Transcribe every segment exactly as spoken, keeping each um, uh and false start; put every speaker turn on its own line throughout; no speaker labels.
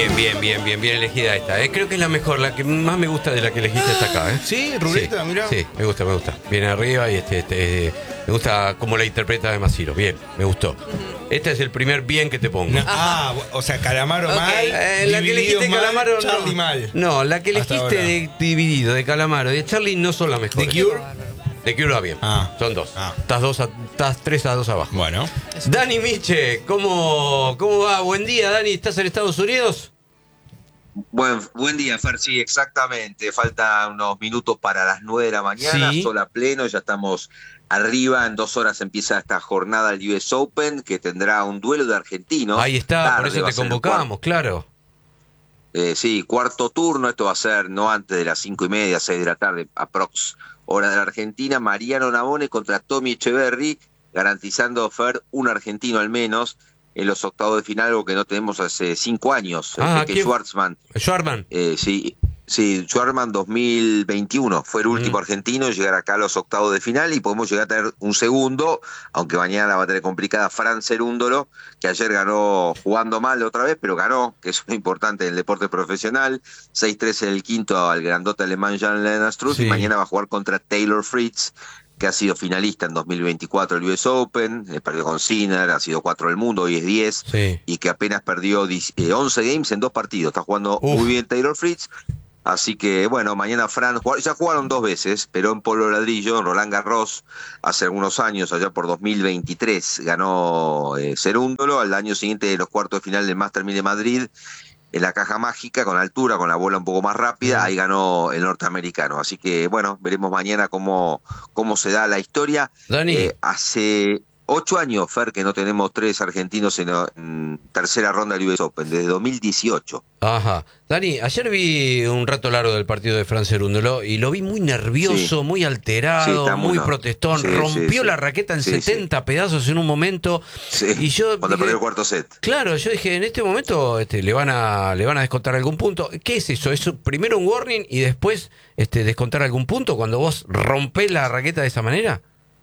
Bien, bien, bien, bien, bien elegida esta. ¿eh? Creo que es la mejor, la que más me gusta de la que elegiste hasta acá. ¿eh?
Sí, Ruleta,
sí,
mirá.
Sí, me gusta, me gusta. Viene arriba y este, este, me gusta cómo la interpreta de Masiro. Bien, me gustó. Este es el primer bien que te pongo.
No, ah, o sea, Calamaro
Okay.
mal.
Eh, la que elegiste
mal,
Calamaro
Charlie
no.
mal.
No, la que
Hasta
elegiste
ahora.
de Dividido, de Calamaro y de Charlie no son las mejores.
The Cure.
The Cure va bien.
Ah.
Son dos.
Ah.
Estás dos, a- estás tres a dos abajo.
Bueno.
Dani Miche, ¿cómo, ¿cómo va? Buen día, Dani. ¿Estás en Estados Unidos?
Buen, buen día, Fer, sí, exactamente. Faltan unos minutos para las nueve de la mañana,
Sí.
sol a pleno, ya estamos arriba. En dos horas empieza esta jornada del U S Open, que tendrá un duelo de argentinos.
Ahí está,
Tarde
por eso
va a
te
ser el
convocamos, claro.
Eh, sí, cuarto turno, esto va a ser no antes de las cinco y media, seis de la tarde, aprox, hora de la Argentina. Mariano Navone contra Tommy Echeverry, garantizando, Fer, un argentino al menos en los octavos de final, algo que no tenemos hace cinco años.
Ah,
Enrique
¿quién?
Schwartzman.
Schwarman.
Eh, sí, sí, Schwartzman dos mil veintiuno fue el último
Mm.
argentino en llegar acá a los octavos de final y podemos llegar a tener un segundo, aunque mañana va a tener complicada, Fran Cerúndolo, que ayer ganó jugando mal otra vez, pero ganó, que es lo importante en el deporte profesional, seis tres en el quinto al grandote alemán Jan-Lennard Struff,
Sí.
y mañana va a jugar contra Taylor Fritz, que ha sido finalista en dos mil veinticuatro del U S Open, eh, perdió con Sinner, ha sido cuatro del mundo, hoy es diez,
Sí.
y que apenas perdió diez, eh, once games en dos partidos. Está jugando
Uf.
muy bien Taylor Fritz. Así que, bueno, mañana Fran, ya jugaron dos veces, pero en Polo Ladrillo, en Roland Garros, hace algunos años, allá por dos mil veintitrés, ganó eh, Cerúndolo. Al año siguiente, de los cuartos de final del Master mil de Madrid, en la caja mágica, con altura, con la bola un poco más rápida, ahí ganó el norteamericano. Así que, bueno, veremos mañana cómo, cómo se da la historia.
Dani.
Eh, hace ocho años, Fer, que no tenemos tres argentinos en, en tercera ronda del U S Open, desde dos mil dieciocho.
Ajá. Dani, ayer vi un rato largo del partido de Fran Cerúndolo y lo vi muy nervioso,
Sí.
muy alterado,
Sí, está muy
muy
no-
protestón.
sí,
Rompió
sí, sí.
la raqueta en
Sí,
setenta pedazos en un momento.
Sí,
Y yo
cuando
dije,
perdió el cuarto set.
claro, yo dije, en este momento este, le van a le van a descontar algún punto. ¿Qué es eso? ¿Es primero un warning y después este, descontar algún punto cuando vos rompés la raqueta de esa manera?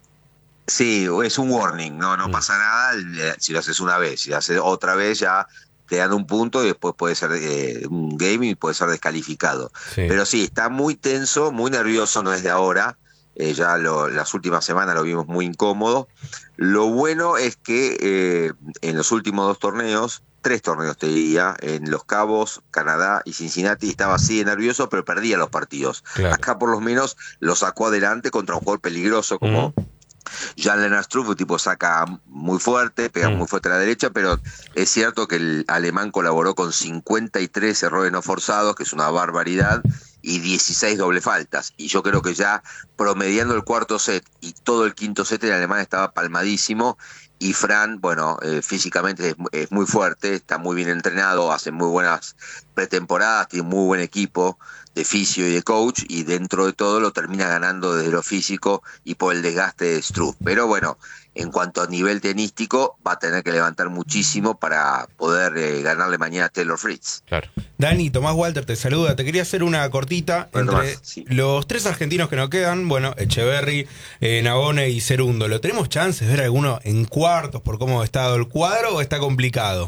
Sí, es un warning, no, no
Mm.
pasa nada eh, si lo haces una vez, si lo haces otra vez ya te dan un punto y después puede ser eh, un game y puede ser descalificado.
Sí.
Pero sí, está muy tenso, muy nervioso, no es de ahora, eh, ya lo, las últimas semanas lo vimos muy incómodo. Lo bueno es que eh, en los últimos dos torneos, tres torneos te diría, en Los Cabos, Canadá y Cincinnati, estaba así de nervioso, pero perdía los partidos.
Claro.
Acá por lo menos lo sacó adelante contra un jugador peligroso como...
Mm.
Jan-Lennard Struff, un tipo saca muy fuerte, pega
Mm.
muy fuerte a la derecha, pero es cierto que el alemán colaboró con cincuenta y tres errores no forzados, que es una barbaridad, y dieciséis doble faltas. Y yo creo que ya promediando el cuarto set y todo el quinto set, el alemán estaba palmadísimo. Y Fran, bueno, eh, físicamente es, es muy fuerte, está muy bien entrenado, hace muy buenas pretemporadas, tiene muy buen equipo de fisio y de coach, y dentro de todo lo termina ganando desde lo físico y por el desgaste de Struff. Pero bueno, en cuanto a nivel tenístico, va a tener que levantar muchísimo para poder eh, ganarle mañana a Taylor Fritz.
Claro.
Dani, Tomás Walter te saluda. Te quería hacer una cortita
Bueno,
entre
Tomás, sí.
los tres argentinos que nos quedan. Bueno, Echeverry, eh, Navone y Cerúndolo. ¿Tenemos chances de ver alguno en cuartos por cómo ha estado el cuadro o está complicado?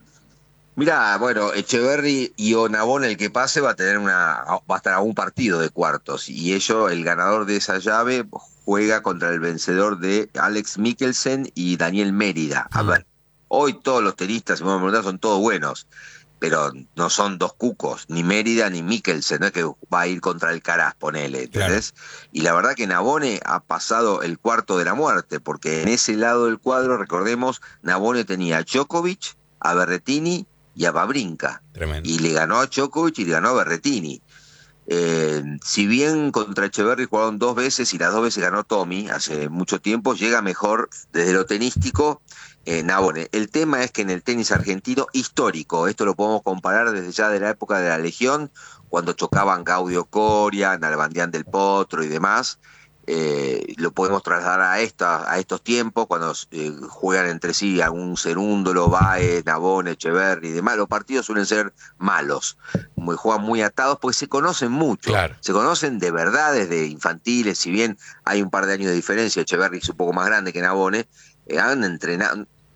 Mirá, bueno, Echeverry y Navone, el que pase, va a tener una, va a estar a un partido de cuartos, y ello, el ganador de esa llave, juega contra el vencedor de Alex Mikkelsen y Daniel Mérida. A
Mm.
ver, hoy todos los tenistas, si me preguntan, son todos buenos, pero no son dos cucos, ni Mérida ni Mikkelsen, no es que va a ir contra el Caraz, ponele, ¿entendés? Y la verdad que Navone ha pasado el cuarto de la muerte, porque en ese lado del cuadro, recordemos, Navone tenía a Djokovic, a Berrettini y a Wawrinka.
Tremendo.
Y le ganó a Djokovic y le ganó a Berrettini. Eh, si bien contra Echeverry jugaron dos veces y las dos veces ganó Tommy hace mucho tiempo, llega mejor desde lo tenístico eh, Navone. El tema es que en el tenis argentino histórico, esto lo podemos comparar desde ya de la época de la Legión, cuando chocaban Gaudio Coria, Nalbandián del Potro y demás, eh, lo podemos trasladar a, esta, a estos tiempos, cuando eh, juegan entre sí algún Cerúndolo, Baez, Navone, Echeverry y demás. Los partidos suelen ser malos, muy, juegan muy atados porque se conocen mucho,
Claro.
se conocen de verdad desde infantiles, si bien hay un par de años de diferencia, Echeverry es un poco más grande que Navone, eh, han entrenado,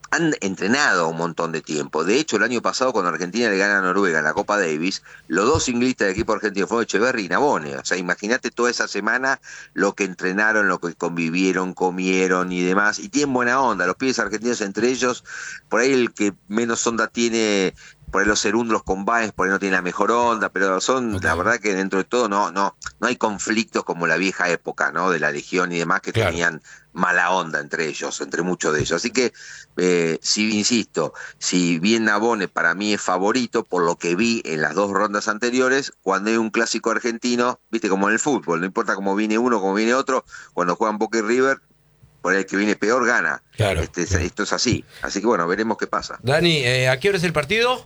han entrenado un montón de tiempo. De hecho, el año pasado, cuando Argentina le gana a Noruega en la Copa Davis, los dos singlistas del equipo argentino fueron Echeverri y Navone. O sea, imagínate toda esa semana lo que entrenaron, lo que convivieron, comieron y demás. Y tienen buena onda. Los pibes argentinos entre ellos, por ahí el que menos onda tiene... Por ahí los segundos, los combines, por ahí no tienen la mejor onda, pero son, okay. La verdad que dentro de todo no, no, no hay conflictos como la vieja época, ¿no? De la Legión y demás, que claro. tenían mala onda entre ellos, entre muchos de ellos. Así que, eh, si insisto, si bien Navone para mí es favorito, por lo que vi en las dos rondas anteriores, cuando hay un clásico argentino, viste, como en el fútbol, no importa cómo viene uno, cómo viene otro, cuando juegan Boca y River, por el que viene peor gana.
Claro,
este,
claro.
Esto es así. Así que bueno, veremos qué pasa.
Dani, eh, ¿a qué hora es el partido?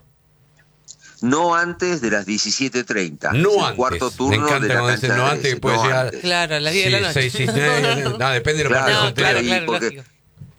No antes de las diecisiete treinta.
No
es el
antes.
cuarto turno.
Me encanta
de la
cuando dicen no antes, que puede
no
llegar.
Antes.
Claro, a las diez sí, de la noche.
Sí, sí, no, no, depende de los
claro,
partidos.
No, claro, claro,
porque
lógico.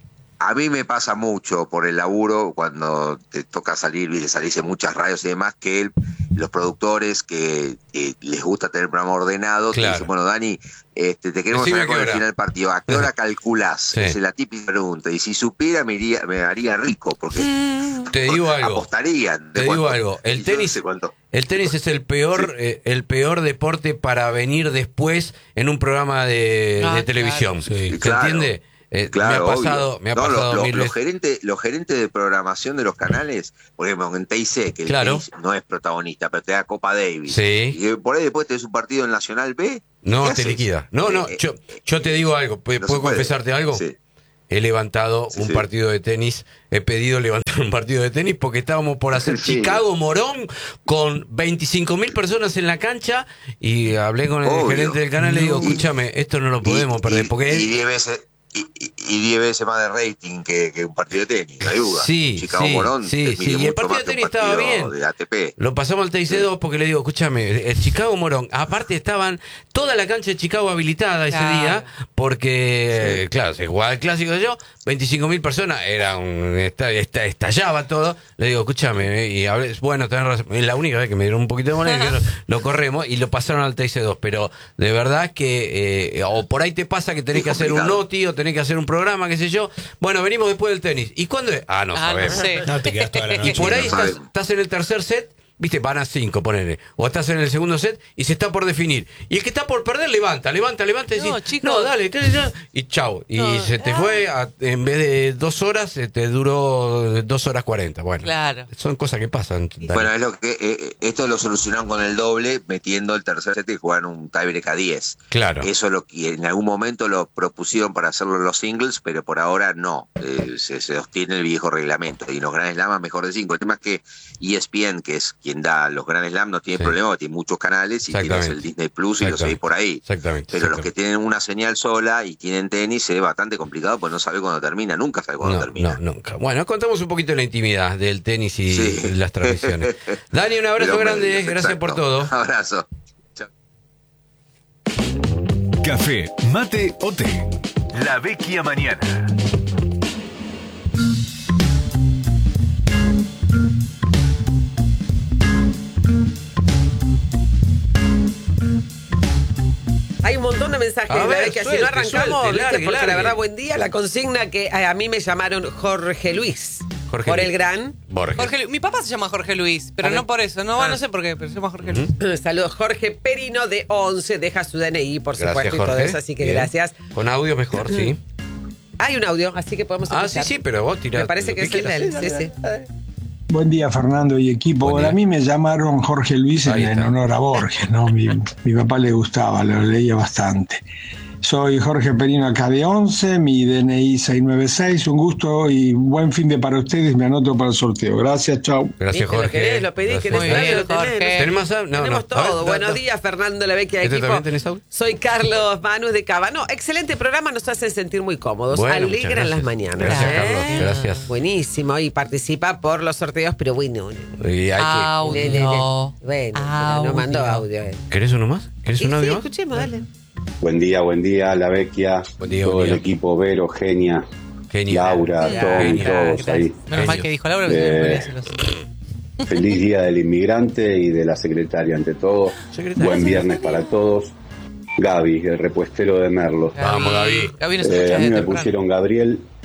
A mí me pasa mucho por el laburo, cuando te toca salir, y salirse muchas radios y demás, que el, los productores que, que les gusta tener el programa ordenado,
claro.
te dicen, bueno, Dani, este, te queremos saber con el final del partido. ¿A qué hora calculás?
Sí.
Esa es la típica pregunta. Y si supiera, me, iría, me haría rico, porque
te digo algo.
apostarían.
Te digo algo. El tenis, el tenis es el peor, sí. eh, el peor deporte para venir después en un programa de,
ah,
de televisión.
Claro.
Sí, ¿se
claro.
entiende? Eh,
Claro,
me ha pasado,
obvio.
me ha
no,
pasado
lo, lo,
mil
los
veces.
gerentes, los gerentes de programación de los canales, por ejemplo, en T I C, que el
claro.
tenis no es protagonista, pero te da Copa Davis.
Sí.
Y por ahí después tenés un partido en Nacional B.
No, te
haces?
liquida. No, no,
Eh,
yo, yo te digo algo, ¿puedo
no
confesarte algo?
Sí.
He levantado
Sí,
un
sí.
partido de tenis, he pedido levantar un partido de tenis porque estábamos por hacer
Sí.
Chicago Morón con veinticinco mil personas en la cancha y hablé con el
Obvio.
gerente del canal y le digo,
Y-
escúchame, esto no lo podemos
y,
perder
y-
porque
y diez veces y, y, y diez veces más de rating que, que un partido de tenis, no hay duda.
Sí,
Chicago
sí,
Morón
sí,
te
sí,
mide
y el
mucho
partido
más
de
que un
tenis estaba
partido
bien.
de A T P.
lo pasamos al T I C dos porque le digo, escúchame, el Chicago Morón, aparte estaban toda la cancha de Chicago habilitada ese
Claro.
día porque,
Sí.
eh, claro, se jugaba el clásico de yo, veinticinco mil personas, era un, esta- esta- estallaba todo. Le digo, escúchame, eh, y hablé, bueno, tenés razón, es la única vez que me dieron un poquito de moneda, que lo, lo corremos y lo pasaron al T I C dos, pero de verdad que, eh, o por ahí te pasa que tenés
Es
que hacer un
complicado.
noti o tenés que hacer un programa, qué sé yo. Bueno, venimos después del tenis. ¿Y cuándo es? Ah, no
Ah, no
sabemos.
sé.
No te quedas toda la noche.
Y por ahí
no
estás,
sabemos.
estás en el tercer set, viste, van a cinco, ponele. O estás en el segundo set y se está por definir. Y el que está por perder, levanta, levanta, levanta y
No,
decís,
chicos.
no, dale, dale, dale", y chau. Y
No.
se te fue, a- en vez de dos horas, eh, te duró dos horas cuarenta. Bueno,
Claro.
son cosas que pasan. Dani.
Bueno, es lo que eh, esto lo solucionaron con el doble, metiendo el tercer set y jugaron un tiebreak a diez.
Claro.
Eso es lo que en algún momento lo propusieron para hacerlo en los singles, pero por ahora no. Eh, se, se sostiene el viejo reglamento. Y los Grand Slam a mejor de cinco. El tema es que E S P N, que es quien da los Grand Slam, no tiene
Sí.
problema, porque tiene muchos canales y tienes
Exactamente.
el Disney Plus y lo seguís por ahí.
Exactamente.
Pero los
exactamente.
que tienen una señal sola y tienen tenis es bastante complicado, pues no sabe cuándo termina, nunca sabe cuándo
No,
termina.
no, nunca. Bueno, contamos un poquito de la intimidad del tenis y
Sí.
las transmisiones. Dani, un abrazo
Pero,
grande,
exacto.
gracias por todo.
Abrazo. Chao.
Café, mate o té. La Vecchia Mañana.
Hay un montón de mensajes,
A
la
ver,
verdad que si
suelte,
no arrancamos,
suelte,
¿viste?
largue,
porque
largue.
la verdad, buen día, la consigna que a, a mí me llamaron Jorge Luis,
Jorge
por
Luis.
el gran.
Borges.
Jorge Lu- mi papá se llama Jorge Luis, pero
A ver.
no por eso. No,
Ah.
no sé por qué, pero se llama Jorge Luis.
Saludos, Jorge Perino de once, deja su D N I, por
Gracias,
supuesto, y todo
Jorge.
eso, así que
Bien.
gracias.
Con audio mejor, sí.
Hay un audio, así que podemos
Ah, sí,
escuchar.
sí, pero vos tirás.
Me parece
lo
que es el
quieras.
del
Sí, dale,
sí, sí.
dale.
Buen día, Fernando y equipo.
Buen
Bueno,
día.
a mí me llamaron Jorge Luis en,
Ahí
en
está.
honor a Borges, ¿no? Mi, mi papá le gustaba, lo leía bastante. Soy Jorge Perino acá de once, mi D N I seiscientos noventa y seis. Un gusto y buen fin de para ustedes. Me anoto para el sorteo. Gracias, chao.
Gracias,
¿Viste?
Jorge.
Lo querés, lo pedís,
Gracias.
querés
Muy
saber,
bien,
lo tenés,
Jorge.
no sé.
¿Tenés más audio? No,
Tenemos
no. A
todo.
ver, da-
Buenos
da-
días, Fernando Lebequia de
¿Este
equipo.
también tenés audio?
Soy Carlos Manus de Cava. No, excelente programa, nos hacen sentir muy cómodos.
Bueno, muchas
Alegran las
gracias.
mañanas.
Gracias,
¿Eh?
Carlos. Gracias.
Buenísimo, y participa por los sorteos, pero bueno.
Y hay que-
Audio.
Ne, ne, ne. Bueno, pero no mandó audio. eh.
¿Querés uno más? ¿Querés
Sí,
un audio
sí,
más?
escuchemos, dale.
Buen día, buen día, la Vecchia,
Buen día,
todo
buen
el
día.
equipo, Vero, Genia,
Genio.
Laura,
Genia.
Tom,
Genia.
todos
Gracias.
ahí.
Menos mal
Genio.
que dijo Laura que
Eh,
se me podía hacer los-
Feliz Día del Inmigrante y de la Secretaria ante todo.
Secretaria.
Buen viernes para todos. Gaby, el repuestero de Merlo.
Vamos, Gaby.
Gaby no se
Eh,
escucha
a mí
de
me
temprano.
pusieron Gabriel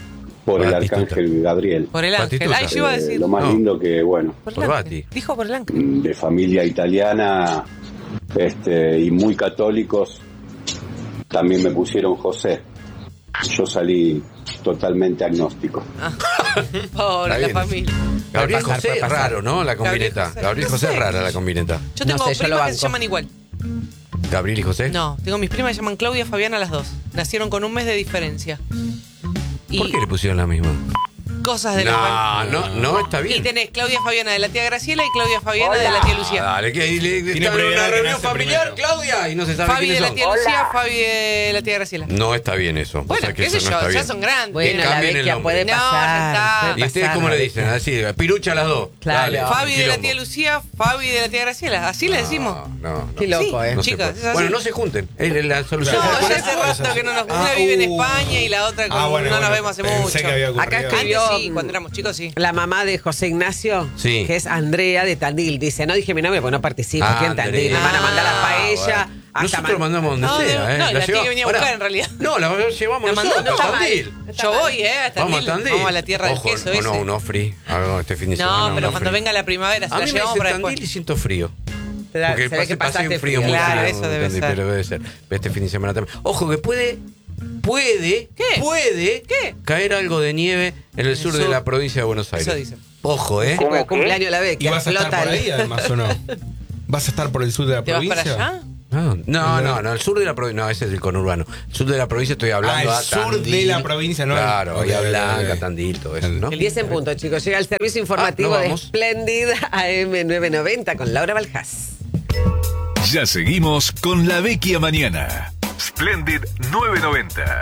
Por el
Batistuta.
Arcángel Gabriel.
Por el ángel.
Batistuta.
Ay, yo iba a
Eh,
decir.
lo más
No.
lindo que, bueno,
Por
Por
el ángel.
Bati.
Dijo por el ángel.
de familia italiana este, y muy católicos, también me pusieron José. Yo salí totalmente agnóstico.
Pobre
Está
la
bien.
familia.
Gabriel
pasar,
José
puede
es
pasar.
raro, ¿no? La
Gabriel
combineta.
José.
Gabriel
No
José es
sé.
rara la combineta.
Yo
No
tengo
sé, yo lo
primas que se
banco.
llaman igual.
Gabriel y José.
No, tengo mis primas que se llaman Claudia y Fabiana las dos. Nacieron con un mes de diferencia. Y
¿Por qué le pusieron la misma?
cosas de la
No,
familia.
no, no está
Y
bien.
tenés Claudia Fabiana de la tía Graciela y Claudia Fabiana de la tía Lucía.
Dale, que y le,
Tiene
está en
prioridad
una
que
reunión
nace
familiar,
primero.
Claudia, y no se sabe
Fabi de
quiénes
la
son.
tía Lucía, Fabi de la tía Graciela.
No está bien eso.
Bueno,
o sea que
qué sé
eso no
yo,
está
ya
bien.
son grandes.
Bueno, la
cambien el
vecchia
nombre.
puede
No, ya
pasar.
está.
puede
¿Y ustedes
pasar,
cómo le
la
dicen?
vecchia.
Así, pirucha a las dos.
Claro.
Dale,
Fabi de la
quilombo.
tía Lucía, Fabi de la tía Graciela. Así le decimos.
No, no.
Qué loco,
Sí,
¿eh?
No se
chicas,
puede.
es así.
Bueno, no se junten. Es la solución.
No,
¿Se
ya
puede?
hace rato que no nos.
Ah,
Una vive en
uh.
España y la otra con-
Ah, bueno,
no nos
bueno,
vemos hace
pensé
mucho.
que había ocurrido.
Acá
Antes
escribió
sí, cuando éramos chicos sí.
la mamá de José Ignacio,
Sí.
que es Andrea de Tandil. Dice, no dije mi nombre porque no participo aquí en Tandil.
Andrea.
Me van a mandar la
Ah,
paella.
bueno.
hasta
Nosotros
man-
mandamos donde
No,
sea,
no,
¿eh?
no, la tía
lleva-
que venía a
Pará.
buscar, en realidad.
No, la llevamos
La mandó,
nosotros,
no está
a
mal.
Tandil.
Yo voy, ¿eh? A
Vamos a
Tandil.
Tandil.
Vamos a la tierra
Ojo,
del queso
o
ese.
no, un ofri. Algo este fin de semana.
No,
un
pero
ofri.
cuando venga la primavera se
A
la
mí me
llevamos
dice
para
Tandil
después.
y siento frío.
Te da-
Porque
se ve
pasé,
que
pasé
pasaste
un frío muy
Claro,
frío.
eso debe
Tandil,
ser.
Pero debe ser. Este fin de semana también. Ojo, que puede. Puede,
¿Qué?
puede
¿Qué?
caer algo de nieve en el sur,
sur.
de la provincia de Buenos Aires.
Eso dicen.
Ojo, ¿eh?
Porque cumpleaños de la
¿Y
vecchia.
vas a estar
explota
por
el-
ahí además o no? ¿Vas a estar por el sur de la
¿Te vas
provincia?
para allá?
No, no, no, no, el sur de la provincia, no, ese es el conurbano. El sur de la provincia estoy hablando
Ah,
a
el sur
Tandil.
de la provincia, no el-
Claro,
Ok,
Bahía
ok,
Blanca,
ok.
Tandil, todo eso, ¿no?
El diez en punto, chicos. Llega el servicio informativo
Ah, ¿no
de
vamos?
Splendid A M nueve noventa con Laura Baljás.
Ya seguimos con La Vecchia Mañana. Splendid nueve noventa.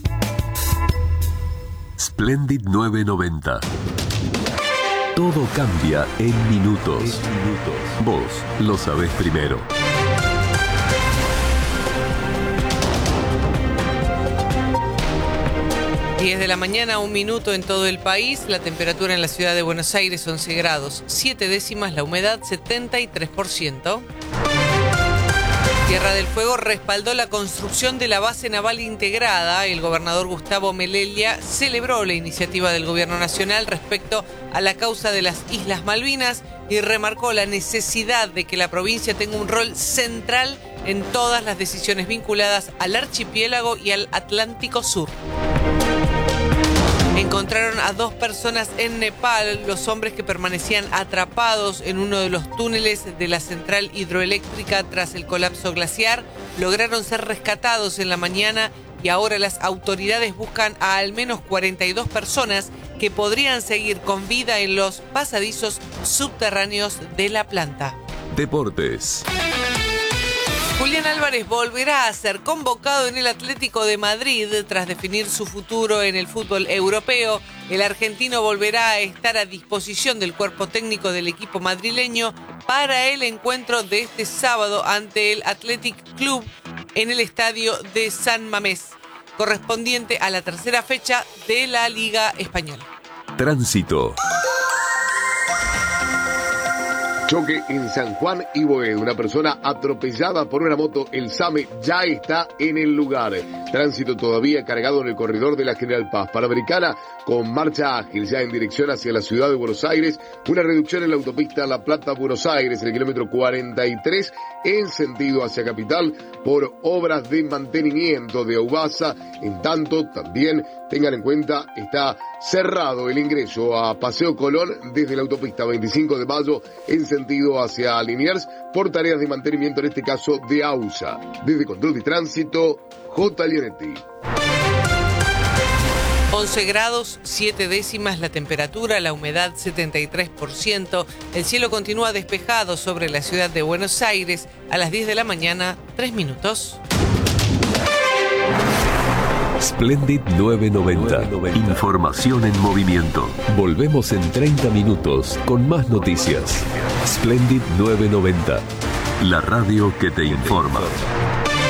Splendid nueve noventa. Todo cambia en minutos. Vos lo sabés primero.
diez de la mañana, un minuto en todo el país. La temperatura en la ciudad de Buenos Aires, once grados, siete décimas. La humedad, setenta y tres por ciento. Tierra del Fuego respaldó la construcción de la base naval integrada. El gobernador Gustavo Melella celebró la iniciativa del gobierno nacional respecto a la causa de las Islas Malvinas y remarcó la necesidad de que la provincia tenga un rol central en todas las decisiones vinculadas al archipiélago y al Atlántico Sur. Encontraron a dos personas en Nepal, los hombres que permanecían atrapados en uno de los túneles de la central hidroeléctrica tras el colapso glaciar, lograron ser rescatados en la mañana y ahora las autoridades buscan a al menos cuarenta y dos personas que podrían seguir con vida en los pasadizos subterráneos de la planta.
Deportes.
Julián Álvarez volverá a ser convocado en el Atlético de Madrid tras definir su futuro en el fútbol europeo. El argentino volverá a estar a disposición del cuerpo técnico del equipo madrileño para el encuentro de este sábado ante el Athletic Club en el estadio de San Mamés, correspondiente a la tercera fecha de la Liga Española.
Tránsito.
Choque en San Juan y Boedo. Una persona atropellada por una moto. El SAME ya está en el lugar. Tránsito todavía cargado en el corredor de la General Paz. Panamericana con marcha ágil ya en dirección hacia la ciudad de Buenos Aires. Una reducción en la autopista La Plata-Buenos Aires en el kilómetro cuarenta y tres en sentido hacia Capital por obras de mantenimiento de Aubasa. En tanto, también tengan en cuenta, está cerrado el ingreso a Paseo Colón desde la autopista veinticinco de mayo en sentido hacia Liniers por tareas de mantenimiento, en este caso de AUSA. Desde Control de Tránsito, J. Lianetti.
once grados, siete décimas la temperatura, la humedad setenta y tres por ciento. El cielo continúa despejado sobre la ciudad de Buenos Aires a las diez de la mañana, tres minutos.
Splendid nueve noventa. Información en movimiento. Volvemos en treinta minutos con más noticias. Splendid nueve noventa. La radio que te informa.